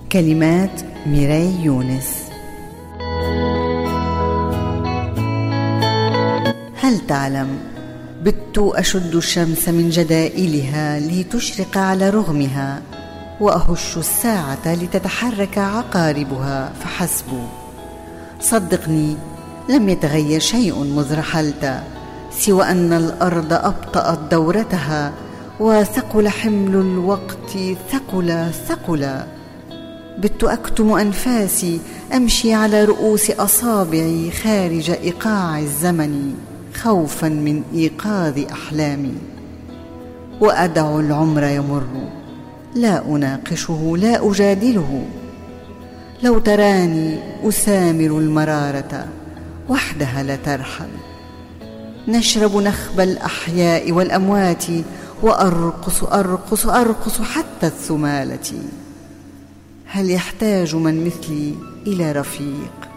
كلمات ميراي يونس. هل تعلم؟ بت أشد الشمس من جدائلها لتشرق على رغمها، وأهش الساعة لتتحرك عقاربها فحسب. صدقني، لم يتغير شيء مذ رحلت، سوى أن الأرض أبطأت دورتها، وثقل حمل الوقت ثقل. بت أكتم أنفاسي، أمشي على رؤوس أصابعي خارج إيقاع الزمن، خوفا من إيقاظ أحلامي. وأدع العمر يمر، لا أناقشه لا أجادله. لو تراني أسامر المرارة، وحدها لا ترحل. نشرب نخب الأحياء والأموات، وأرقص حتى الثمالة. هل يحتاج من مثلي إلى رفيق؟